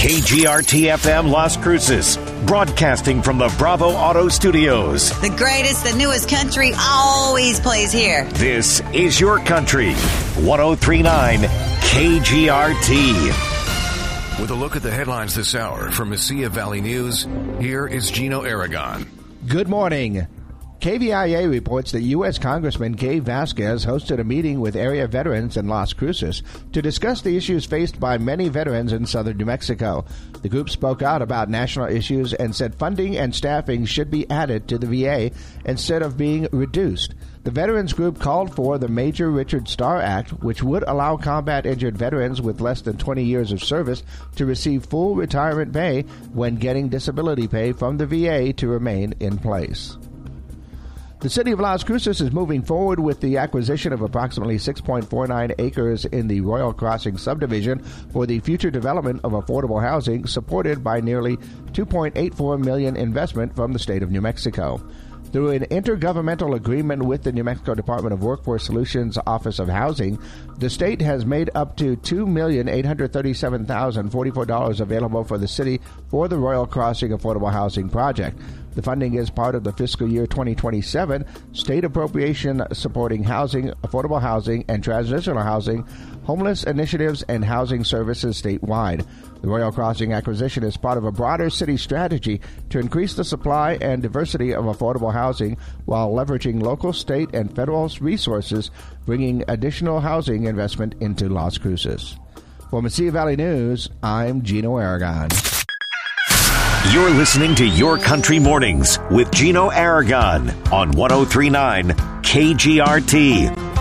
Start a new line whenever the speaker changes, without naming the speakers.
KGRT-FM Las Cruces, broadcasting from the Bravo Auto Studios.
The greatest, the newest country always plays here.
This is your country. 103.9 KGRT.
With a look at the headlines this hour from Mesilla Valley News, here is Gino Aragon.
Good morning. KVIA reports that U.S. Congressman Gabe Vasquez hosted a meeting with area veterans in Las Cruces to discuss the issues faced by many veterans in southern New Mexico. The group spoke out about national issues and said funding and staffing should be added to the VA instead of being reduced. The veterans group called for the Major Richard Starr Act, which would allow combat-injured veterans with less than 20 years of service to receive full retirement pay when getting disability pay from the VA to remain in place. The city of Las Cruces is moving forward with the acquisition of approximately 6.49 acres in the Royal Crossing subdivision for the future development of affordable housing, supported by nearly $2.84 million investment from the state of New Mexico. Through an intergovernmental agreement with the New Mexico Department of Workforce Solutions Office of Housing, the state has made up to $2,837,044 available for the city for the Royal Crossing Affordable Housing Project. The funding is part of the fiscal year 2027 state appropriation supporting housing, affordable housing, and transitional housing, homeless initiatives, and housing services statewide. The Royal Crossing acquisition is part of a broader city strategy to increase the supply and diversity of affordable housing while leveraging local, state, and federal resources, bringing additional housing investment into Las Cruces. For Mesilla Valley News, I'm Gino Aragon.
You're listening to Your Country Mornings with Gino Aragon on 103.9 KGRT.